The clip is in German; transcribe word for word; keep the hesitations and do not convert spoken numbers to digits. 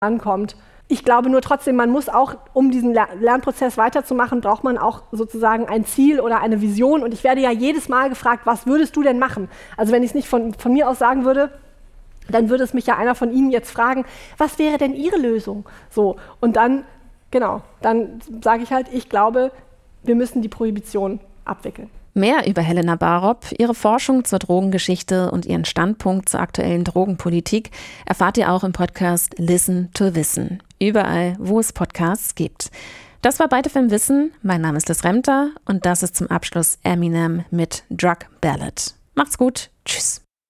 ankommt. Ich glaube nur trotzdem, man muss auch, um diesen Lernprozess weiterzumachen, braucht man auch sozusagen ein Ziel oder eine Vision. Und ich werde ja jedes Mal gefragt, was würdest du denn machen? Also wenn ich es nicht von, von mir aus sagen würde, dann würde es mich ja einer von Ihnen jetzt fragen, was wäre denn Ihre Lösung? So, und dann, genau, dann sage ich halt, ich glaube, wir müssen die Prohibition abwickeln. Mehr über Helena Barop, ihre Forschung zur Drogengeschichte und ihren Standpunkt zur aktuellen Drogenpolitik erfahrt ihr auch im Podcast Listen to Wissen. Überall, wo es Podcasts gibt. Das war Byte F M Wissen. Mein Name ist Liz Remter und das ist zum Abschluss Eminem mit Drug Ballad. Macht's gut. Tschüss.